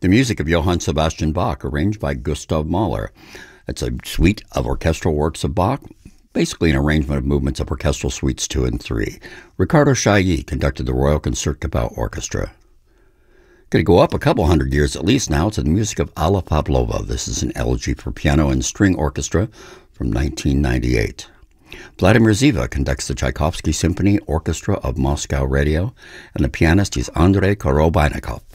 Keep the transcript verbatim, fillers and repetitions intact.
The music of Johann Sebastian Bach, arranged by Gustav Mahler. It's a suite of orchestral works of Bach, basically an arrangement of movements of orchestral suites two and three. Ricardo Chailly conducted the Royal Concertgebouw Orchestra. Going to go up a couple hundred years at least now to the music of Alla Pavlova. This is an elegy for piano and string orchestra from nineteen ninety-eight. Vladimir Ziva conducts the Tchaikovsky Symphony Orchestra of Moscow Radio, and the pianist is Andrei Korobeinikov.